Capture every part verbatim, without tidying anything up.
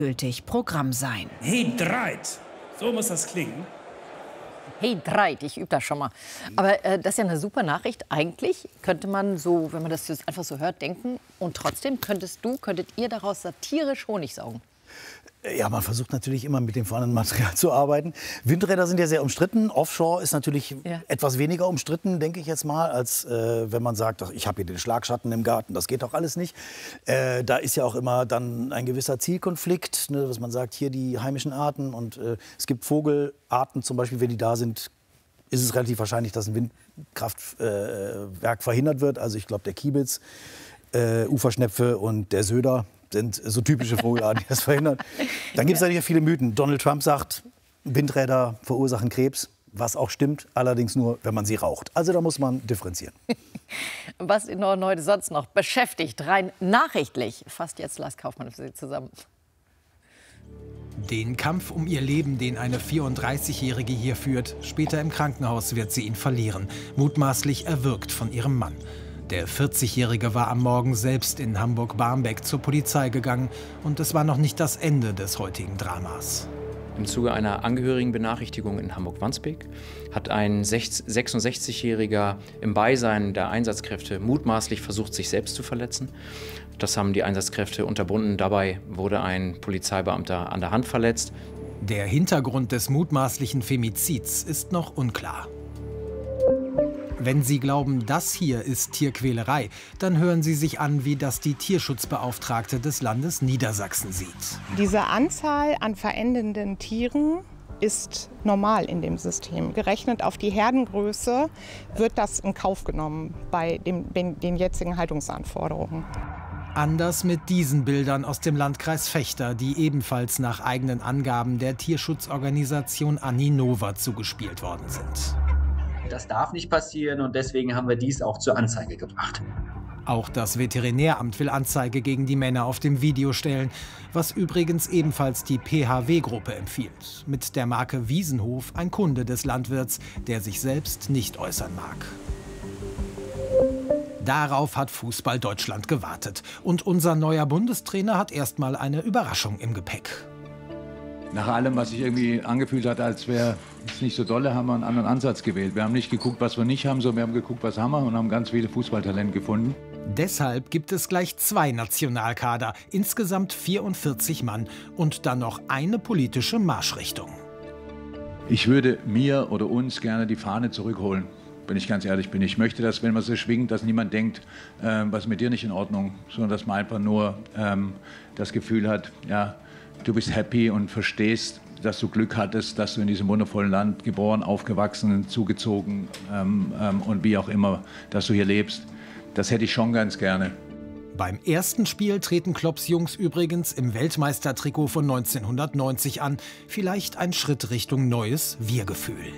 gültig Programm sein. Hey, Dreit! So muss das klingen. Hey, Dreit, ich übe das schon mal. Aber äh, das ist ja eine super Nachricht. Eigentlich könnte man so, wenn man das jetzt einfach so hört, denken. Und trotzdem könntest du, könntet ihr daraus satirisch Honig saugen. Ja, man versucht natürlich immer mit dem vorhandenen Material zu arbeiten. Windräder sind ja sehr umstritten. Offshore ist natürlich ja. etwas weniger umstritten, denke ich jetzt mal, als äh, wenn man sagt, ach, ich habe hier den Schlagschatten im Garten. Das geht doch alles nicht. Äh, da ist ja auch immer dann ein gewisser Zielkonflikt, ne, dass man sagt, hier die heimischen Arten. Und äh, es gibt Vogelarten zum Beispiel, wenn die da sind, ist es relativ wahrscheinlich, dass ein Windkraftwerk äh, verhindert wird. Also ich glaube, der Kiebitz, äh, Uferschnepfe und der Söder sind so typische Vogelarten, die das verhindern. Dann gibt es natürlich viele Mythen. Donald Trump sagt, Windräder verursachen Krebs, was auch stimmt, allerdings nur, wenn man sie raucht. Also da muss man differenzieren. Was den Norden heute sonst noch beschäftigt, rein nachrichtlich, fasst jetzt Lars Kaufmann für Sie zusammen. Den Kampf um ihr Leben, den eine vierunddreißigjährige hier führt. Später im Krankenhaus wird sie ihn verlieren, mutmaßlich erwürgt von ihrem Mann. Der vierzigjährige war am Morgen selbst in Hamburg-Barmbek zur Polizei gegangen. Und es war noch nicht das Ende des heutigen Dramas. Im Zuge einer Angehörigenbenachrichtigung in Hamburg-Wandsbek hat ein sechsundsechzigjähriger im Beisein der Einsatzkräfte mutmaßlich versucht, sich selbst zu verletzen. Das haben die Einsatzkräfte unterbunden. Dabei wurde ein Polizeibeamter an der Hand verletzt. Der Hintergrund des mutmaßlichen Femizids ist noch unklar. Wenn Sie glauben, das hier ist Tierquälerei, dann hören Sie sich an, wie das die Tierschutzbeauftragte des Landes Niedersachsen sieht. Diese Anzahl an verendenden Tieren ist normal in dem System. Gerechnet auf die Herdengröße wird das in Kauf genommen bei dem, den, den jetzigen Haltungsanforderungen. Anders mit diesen Bildern aus dem Landkreis Vechta, die ebenfalls nach eigenen Angaben der Tierschutzorganisation Aninova zugespielt worden sind. Das darf nicht passieren und deswegen haben wir dies auch zur Anzeige gebracht. Auch das Veterinäramt will Anzeige gegen die Männer auf dem Video stellen, was übrigens ebenfalls die P H W-Gruppe empfiehlt. Mit der Marke Wiesenhof ein Kunde des Landwirts, der sich selbst nicht äußern mag. Darauf hat Fußball Deutschland gewartet. Und unser neuer Bundestrainer hat erstmal eine Überraschung im Gepäck. Nach allem, was sich irgendwie angefühlt hat, als wäre es nicht so dolle, haben wir einen anderen Ansatz gewählt. Wir haben nicht geguckt, was wir nicht haben, sondern wir haben geguckt, was haben wir und haben ganz viele Fußballtalente gefunden. Deshalb gibt es gleich zwei Nationalkader, insgesamt vierundvierzig Mann und dann noch eine politische Marschrichtung. Ich würde mir oder uns gerne die Fahne zurückholen, wenn ich ganz ehrlich bin. Ich möchte, dass, wenn man sie schwingt, dass niemand denkt, äh, was ist mit dir nicht in Ordnung, sondern dass man einfach nur ähm, das Gefühl hat, ja, du bist happy und verstehst, dass du Glück hattest, dass du in diesem wundervollen Land geboren, aufgewachsen, zugezogen ähm, ähm, und wie auch immer, dass du hier lebst. Das hätte ich schon ganz gerne. Beim ersten Spiel treten Klopps Jungs übrigens im Weltmeistertrikot von neunzehnhundertneunzig an. Vielleicht ein Schritt Richtung neues Wir-Gefühl.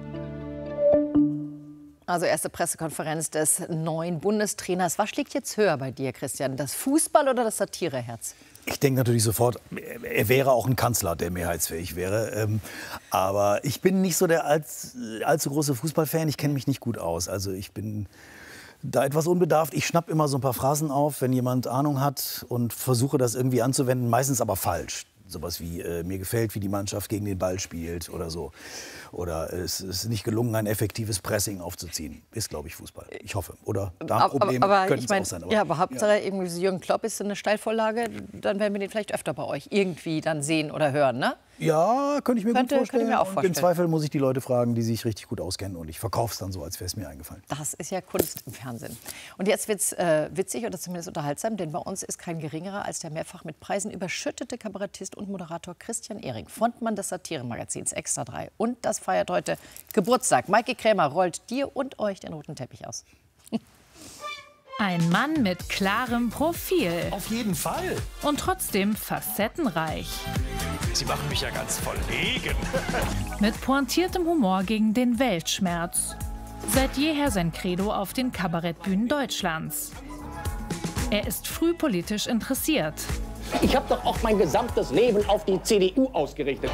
Also erste Pressekonferenz des neuen Bundestrainers. Was schlägt jetzt höher bei dir, Christian? Das Fußball- oder das Satireherz? Ich denke natürlich sofort, er wäre auch ein Kanzler, der mehrheitsfähig wäre. Ähm, aber ich bin nicht so der allz, allzu große Fußballfan. Ich kenne mich nicht gut aus. Also ich bin da etwas unbedarft. Ich schnapp immer so ein paar Phrasen auf, wenn jemand Ahnung hat und versuche das irgendwie anzuwenden. Meistens aber falsch. Sowas wie, äh, mir gefällt, wie die Mannschaft gegen den Ball spielt oder so. Oder es ist nicht gelungen, ein effektives Pressing aufzuziehen. Ist, glaube ich, Fußball. Ich hoffe. Oder Darmprobleme könnten es auch sein. Aber, ja, aber Hauptsache, ja. irgendwie Jürgen Klopp ist eine Steilvorlage. Dann werden wir den vielleicht öfter bei euch irgendwie dann sehen oder hören, ne? Ja, könnte ich mir könnte, gut vorstellen. Könnte ich mir auch vorstellen. Und im Zweifel muss ich die Leute fragen, die sich richtig gut auskennen. Und ich verkaufe es dann so, als wäre es mir eingefallen. Das ist ja Kunst im Fernsehen. Und jetzt wird es äh, witzig oder zumindest unterhaltsam, denn bei uns ist kein geringerer als der mehrfach mit Preisen überschüttete Kabarettist und Moderator Christian Ehring, Frontmann des Satiremagazins Extra drei. Und das feiert heute Geburtstag. Maike Krämer rollt dir und euch den roten Teppich aus. Ein Mann mit klarem Profil. Auf jeden Fall. Und trotzdem facettenreich. Sie machen mich ja ganz verlegen. Mit pointiertem Humor gegen den Weltschmerz. Seit jeher sein Credo auf den Kabarettbühnen Deutschlands. Er ist früh politisch interessiert. Ich habe doch auch mein gesamtes Leben auf die C D U ausgerichtet.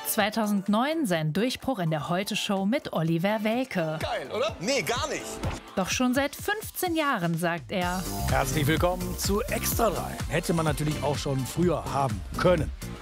zweitausendneun sein Durchbruch in der Heute-Show mit Oliver Welke. Geil, oder? Nee, gar nicht. Doch schon seit fünfzehn Jahren, sagt er. Herzlich willkommen zu Extra drei. Hätte man natürlich auch schon früher haben können.